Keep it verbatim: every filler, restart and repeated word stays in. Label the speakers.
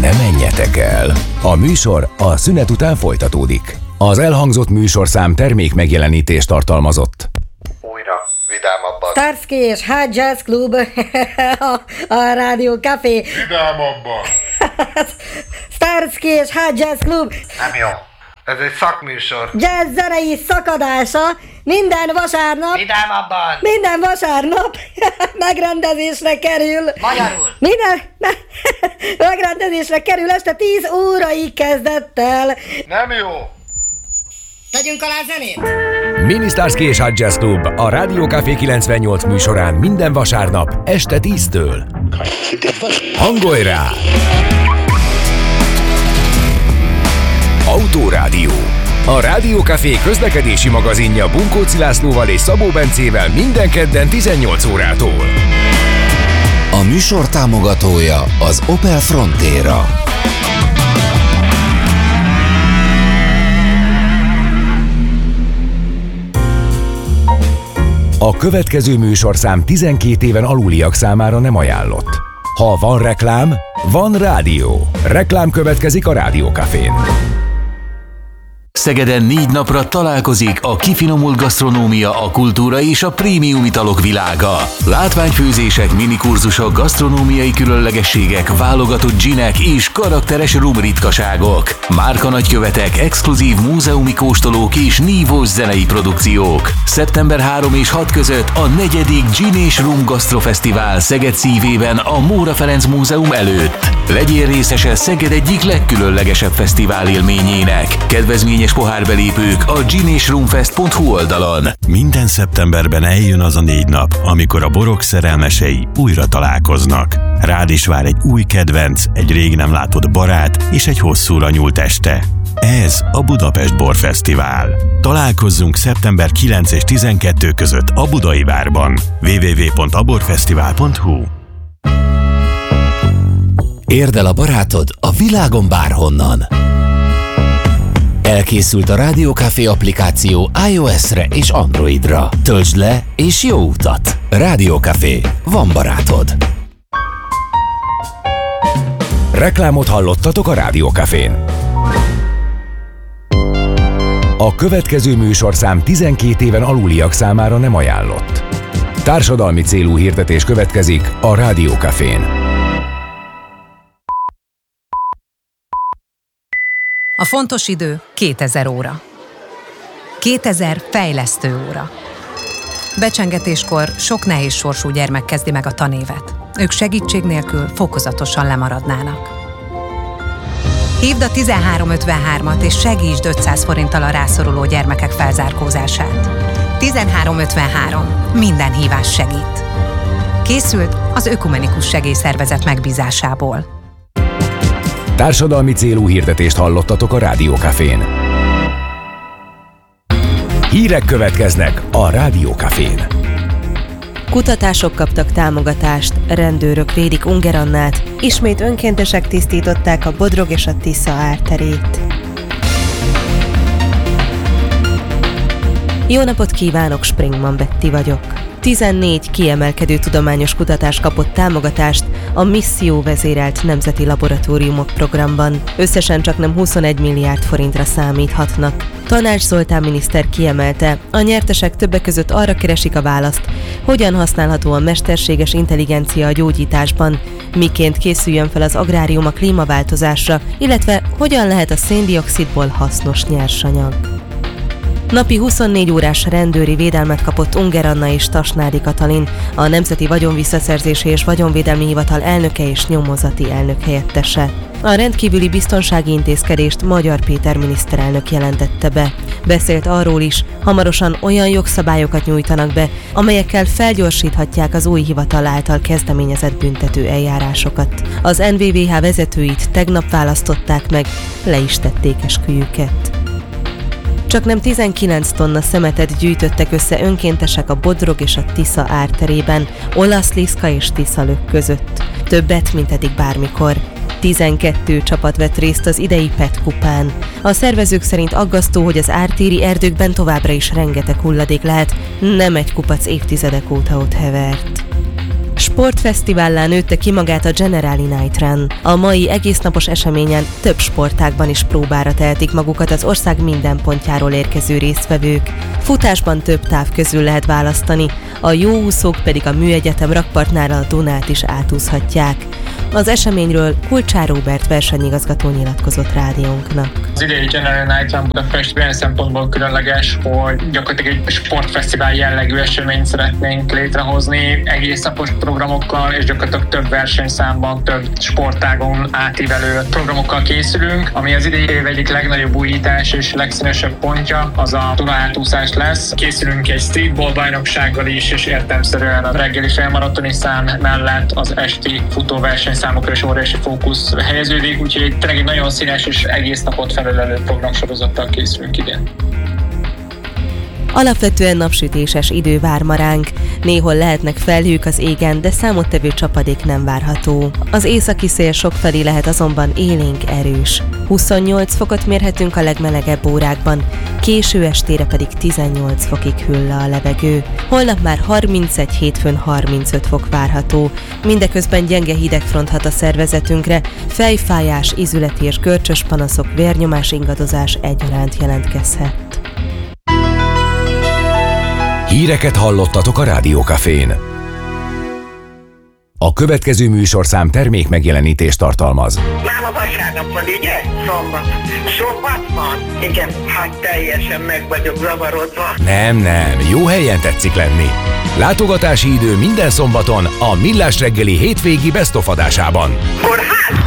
Speaker 1: Ne menjetek el! A műsor a szünet után folytatódik. Az elhangzott műsorszám termék megjelenítést tartalmazott.
Speaker 2: Újra, vidámabban.
Speaker 3: Starsky és Hot Jazz Club, a, a Rádió Café.
Speaker 2: Vidámabban.
Speaker 3: Starsky és Hot Jazz Club.
Speaker 2: Nem jó. Ez egy szakműsor.
Speaker 3: Jazz zenei szakadása minden vasárnap.
Speaker 4: Vidámabban.
Speaker 3: Minden vasárnap megrendezésre kerül.
Speaker 4: Magyarul.
Speaker 3: Minden megrendezésre kerül este tíz óraig kezdettel.
Speaker 2: Nem jó.
Speaker 3: Tegyünk alá zenét.
Speaker 1: Mini Starsky és Hot Jazz Club a Rádió Café kilencvennyolc műsorán minden vasárnap este tíztől. Hangolj rá! Autórádió. A Rádió Café közlekedési magazinja Bunkóci Lászlóval és Szabó Bencével minden kedden tizennyolc órától.
Speaker 5: A műsor támogatója az Opel Frontera.
Speaker 1: A következő műsorszám tizenkét éven aluliak számára nem ajánlott. Ha van reklám, van rádió. Reklám következik a Rádió Cafén.
Speaker 6: Szegeden négy napra találkozik a kifinomult gasztronómia, a kultúra és a prémium italok világa. Látványfőzések, minikurzusok, gasztronómiai különlegességek, válogatott dzsinek és karakteres rum ritkaságok. Márka nagykövetek, exkluzív múzeumi kóstolók és nívós zenei produkciók. szeptember harmadika és hatodika között a negyedik Gin és Rum Gasztrofesztivál Szeged szívében a Móra Ferenc Múzeum előtt. Legyél részese Szeged egyik legkülönlegesebb fesztivál élményének. Kedvezményes pohárbelépők a gin és rumfest pont hu oldalon.
Speaker 7: Minden szeptemberben eljön az a négy nap, amikor a borok szerelmesei újra találkoznak. Rád is vár egy új kedvenc, egy rég nem látott barát és egy hosszúra nyúlt este. Ez a Budapest Borfesztivál. Találkozzunk szeptember kilencedike és tizenkettedike között a Budai Várban. double-u double-u double-u pont a borfesztivál pont hu.
Speaker 5: Érd el a barátod a világon bárhonnan. Elkészült a Rádió Café applikáció iOS-re és Androidra. Töltsd le és jó utat! Rádió Café. Van barátod.
Speaker 1: Reklámot hallottatok a Rádió Cafén. A következő műsorszám tizenkét éven aluliak számára nem ajánlott. Társadalmi célú hirdetés következik a Rádió Cafén.
Speaker 8: A fontos idő kétezer óra. kétezer fejlesztő óra. Becsengetéskor sok nehéz sorsú gyermek kezdi meg a tanévet. Ők segítség nélkül fokozatosan lemaradnának. Hívd a tizenhárom ötvenhármat és segítsd ötszáz forinttal a rászoruló gyermekek felzárkózását. tizenhárom ötvenhárom. Minden hívás segít. Készült az Ökumenikus Segélyszervezet megbízásából.
Speaker 1: Társadalmi célú hirdetést hallottatok a Rádió Cafén. Hírek következnek a Rádió Cafén.
Speaker 9: Kutatások kaptak támogatást, rendőrök védik Ungerannát, ismét önkéntesek tisztították a Bodrog és a Tisza árterét. Jó napot kívánok, Springman Betty vagyok. tizennégy kiemelkedő tudományos kutatás kapott támogatást a Misszió vezérelt Nemzeti Laboratóriumok programban. Összesen csaknem huszonegy milliárd forintra számíthatnak. Tanács Zoltán miniszter kiemelte, a nyertesek többek között arra keresik a választ, hogyan használható a mesterséges intelligencia a gyógyításban, miként készüljön fel az agrárium a klímaváltozásra, illetve hogyan lehet a széndioxidból hasznos nyersanyag. Napi huszonnégy órás rendőri védelmet kapott Ungeranna és Tasnádi Katalin, a Nemzeti Vagyonvisszaszerzési és Vagyonvédelmi Hivatal elnöke és nyomozati elnök helyettese. A rendkívüli biztonsági intézkedést Magyar Péter miniszterelnök jelentette be. Beszélt arról is, hamarosan olyan jogszabályokat nyújtanak be, amelyekkel felgyorsíthatják az új hivatal által kezdeményezett büntető eljárásokat. Az en vé vé há vezetőit tegnap választották meg, le is tették esküjüket. Csaknem tizenkilenc tonna szemetet gyűjtöttek össze önkéntesek a Bodrog és a Tisza árterében, Olaszliszka és Tiszalök között. Többet, mint eddig bármikor. tizenkettő csapat vett részt az idei pé e té kupán. A szervezők szerint aggasztó, hogy az ártéri erdőkben továbbra is rengeteg hulladék lehet, nem egy kupac évtizedek óta ott hevert. Sportfesztivállá nőtte ki magát a Generali Night Run. A mai egésznapos eseményen több sportágban is próbára tehetik magukat az ország minden pontjáról érkező résztvevők. Futásban több táv közül lehet választani, a jó úszók pedig a Műegyetem rakpartnára a Dunát is átúszhatják. Az eseményről Kulcsár Róbert versenyigazgató nyilatkozott rádiónknak.
Speaker 4: Az idei General Night Run Budapest olyan szempontból különleges, hogy gyakorlatilag egy sportfesztivál jellegű eseményt szeretnénk létrehozni, egész napos programokkal és gyakorlatilag több versenyszámban, több sportágon átívelő programokkal készülünk, ami az idei év egyik legnagyobb újítás és legszínesebb pontja, az a Duna átúszás lesz. Készülünk egy streetball bajnoksággal is, és értelemszerűen a reggeli félmaratoni szám mellett az esti futóversenyszámokra is óriási fókusz helyeződik, úgyhogy tényleg egy nagyon színes és egész napot felölelő programsorozattal készülünk idén.
Speaker 9: Alapvetően napsütéses idő vár ma ránk. Néhol lehetnek felhők az égen, de számottevő csapadék nem várható. Az északi szél sokfelé lehet azonban élénk erős. huszonnyolc fokot mérhetünk a legmelegebb órákban, késő estére pedig tizennyolc fokig hűl le a levegő. Holnap már harmincegy, hétfőn harmincöt fok várható. Mindeközben gyenge hidegfront hat a szervezetünkre, fejfájás, ízületi és görcsös panaszok, vérnyomás ingadozás egyaránt jelentkezhet.
Speaker 1: Híreket hallottatok a Rádió Cafén. A következő műsorszám termék megjelenítést tartalmaz.
Speaker 10: Már a vasárnap van, ugye? Szombat. Szombat van? Igen, hát teljesen meg vagyok zavarodva.
Speaker 1: Nem, nem, jó helyen tetszik lenni. Látogatási idő minden szombaton a Millás reggeli hétvégi best of adásában.
Speaker 10: Kórház?